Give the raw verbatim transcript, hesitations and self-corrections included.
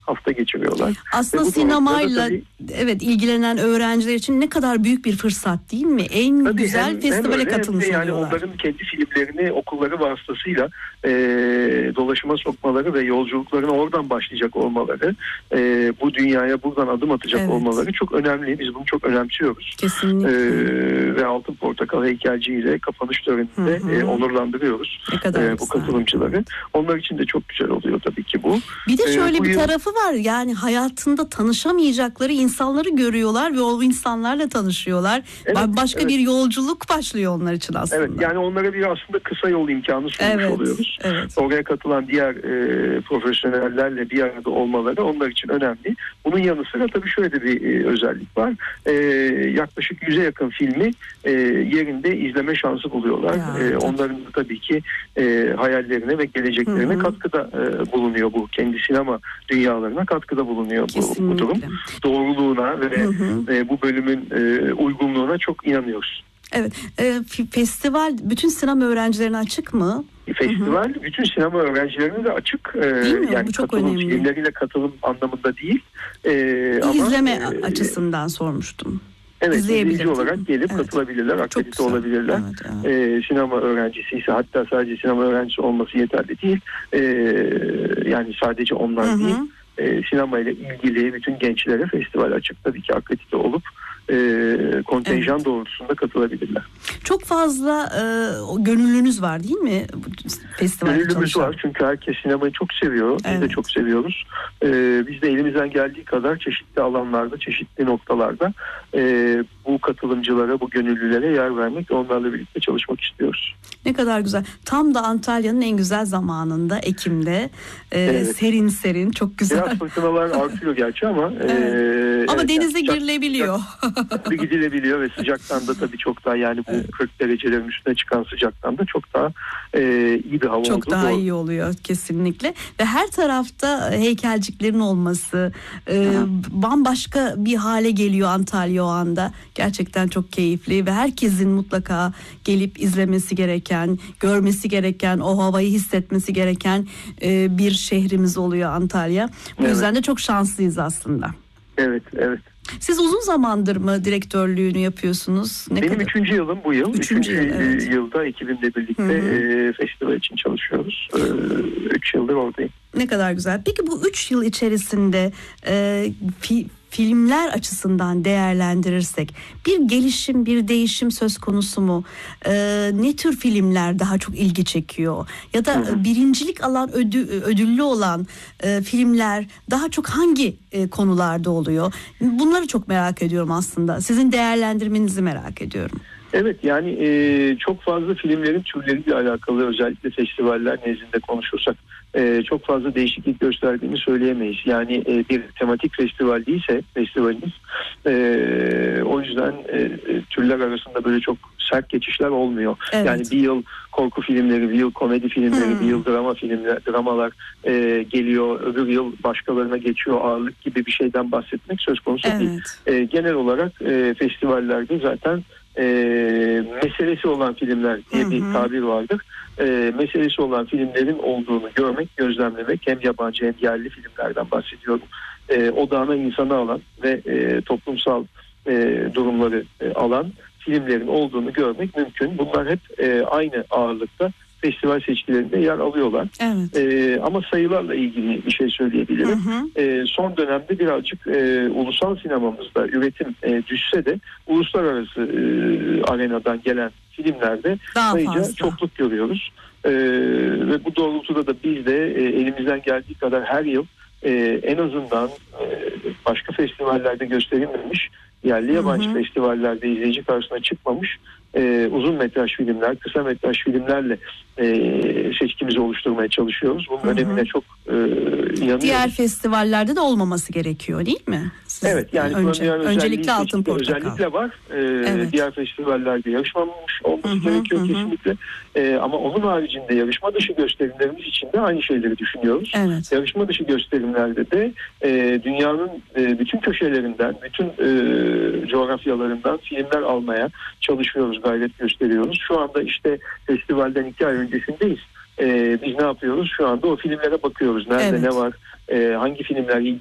hafta geçiriyorlar. Aslında sinemayla tabii, evet ilgilenen öğrenciler için ne kadar büyük bir fırsat değil mi? En tabii güzel hem, festivale hem katılmış hem yani oluyorlar. onların kendi filmlerini okulları vasıtasıyla e, dolaşıma sokmaları ve yolculuklarına oradan başlayacak olmaları, e, bu dünyaya buradan adım atacak evet. olmaları çok önemli. Biz bunu çok önemsiyoruz. Kesinlikle. E, ve Altın Portakal heykelciyle kapanış töreninde hı hı. E, onurlandırıyoruz e, bu katılımcıları. Onlar için de çok güzel oluyor tabii ki bu. Bir de şöyle e, bir yıl... tarafı var. Yani hayatında tanışamayacakları insanları görüyorlar ve o insanlarla tanışıyorlar. Evet, Başka evet. bir yolculuk başlıyor onlar için aslında. Evet, yani onlara bir aslında kısa yol imkanı sunmuş evet, oluyoruz. Evet. Oraya katılan diğer e, profesyonellerle bir arada olmaları onlar için önemli. Bunun yanı sıra tabii şöyle bir e, özellik var. E, yaklaşık yüze yakın filmi e, yerinde izleme şansı buluyorlar. Ya, e, onların da tabii ki e, hayallerine ve geleceklerine Hı-hı. katkıda e, bulunuyor bu. Kendi sinema dünyalarına katkıda bulunuyor bu, bu durum. Doğruluğuna ve e, bu bölümün e, uygunluğuna çok inanıyoruz. Evet, e, festival bütün sinema öğrencilerine açık mı? Festival Hı-hı. bütün sinema öğrencilerine de açık. Ee, yani bu çok katılım, önemli. Filmleriyle katılım anlamında değil. Ee, ama İzleme e, açısından sormuştum. Evet, izleyici olarak gelip evet. katılabilirler, akredite olabilirler. Evet, evet. Ee, sinema öğrencisi ise hatta sadece sinema öğrencisi olması yeterli değil. Ee, yani sadece onlar Hı-hı. değil. E, sinema ile ilgili bütün gençlere festival açık, tabii ki akredite olup e, kontenjan evet. doğrultusunda katılabilirler. Çok fazla e, gönüllünüz var değil mi? Gönüllümüz var çünkü herkes sinemayı çok seviyor. Biz evet. de çok seviyoruz. E, biz de elimizden geldiği kadar çeşitli alanlarda, çeşitli noktalarda e, bu katılımcılara, bu gönüllülere yer vermek ve onlarla birlikte çalışmak istiyoruz. Ne kadar güzel. Tam da Antalya'nın en güzel zamanında, Ekim'de e, evet. serin serin, çok güzel. Biraz fırtınalar artıyor gerçi ama evet. e, ama evet, denize yani girilebiliyor. Tabii gidilebiliyor ve sıcaktan da tabii çok daha, yani bu evet. kırk derecelerin üstüne çıkan sıcaktan da çok daha e, iyi bir hava çok olduğu daha doğru. iyi oluyor kesinlikle ve her tarafta heykelciklerin olması e, bambaşka bir hale geliyor Antalya o anda. Gerçekten çok keyifli ve herkesin mutlaka gelip izlemesi gereken, görmesi gereken, o havayı hissetmesi gereken e, bir şehrimiz oluyor Antalya. Bu evet. yüzden de çok şanslıyız aslında. Evet, evet. Siz uzun zamandır mı direktörlüğünü yapıyorsunuz? Ne Benim kadar? üçüncü yılım bu yıl. Üçüncü, üçüncü yıl, evet. yılda ekibimle birlikte e, festival için çalışıyoruz. E, üç yıldır oradayım. Ne kadar güzel. Peki bu üç yıl içerisinde e, fi, filmler açısından değerlendirirsek bir gelişim, bir değişim söz konusu mu? E, ne tür filmler daha çok ilgi çekiyor? Ya da hı hı. birincilik alan, ödü, ödüllü olan e, filmler daha çok hangi e, konularda oluyor? Bunları çok merak ediyorum aslında. Sizin değerlendirmenizi merak ediyorum. Evet, yani e, çok fazla filmlerin türleriyle alakalı, özellikle festivaller nezdinde konuşursak e, çok fazla değişiklik gösterdiğini söyleyemeyiz. Yani e, bir tematik festival değilse festivalimiz e, o yüzden e, türler arasında böyle çok sert geçişler olmuyor. Evet. Yani bir yıl korku filmleri, bir yıl komedi filmleri, hmm. bir yıl drama filmler, dramalar e, geliyor, öbür yıl başkalarına geçiyor, ağırlık gibi bir şeyden bahsetmek söz konusu evet. değil. E, genel olarak e, festivallerde zaten E, meselesi olan filmler diye hı hı. bir tabir vardır. E, meselesi olan filmlerin olduğunu görmek, gözlemlemek, hem yabancı hem yerli filmlerden bahsediyorum. E, odağına insanı alan ve e, toplumsal e, durumları e, alan filmlerin olduğunu görmek mümkün. Bunlar hep e, aynı ağırlıkta festival seçkilerinde yer alıyorlar. Evet. E, ama sayılarla ilgili bir şey söyleyebilirim. Hı hı. E, son dönemde birazcık e, ulusal sinemamızda üretim e, düşse de uluslararası e, arenadan gelen filmlerde daha sayıca fazla çokluk görüyoruz. E, ve bu doğrultuda da biz de e, elimizden geldiği kadar her yıl e, en azından e, başka festivallerde gösterilmemiş, yerli yabancı hı hı. festivallerde izleyici karşısına çıkmamış e, uzun metraj filmler, kısa metraj filmlerle e, seçkimizi oluşturmaya çalışıyoruz. Bunun hı hı. önemine çok e, inanıyoruz. Diğer festivallerde de olmaması gerekiyor değil mi? Siz evet, yani önce, öncelikle Altın Portakal. Özellikle var. E, evet. Diğer festivallerde yarışmamış olması hı hı, gerekiyor hı. kesinlikle. E, ama onun haricinde yarışma dışı gösterimlerimiz için de aynı şeyleri düşünüyoruz. Evet. Yarışma dışı gösterimlerde de e, dünyanın e, bütün köşelerinden, bütün e, coğrafyalarından filmler almaya çalışıyoruz, gayret gösteriyoruz. Şu anda işte festivalden iki ay öncesindeyiz. e, biz ne yapıyoruz? Şu anda o filmlere bakıyoruz. Nerede Evet. ne var? E, hangi filmler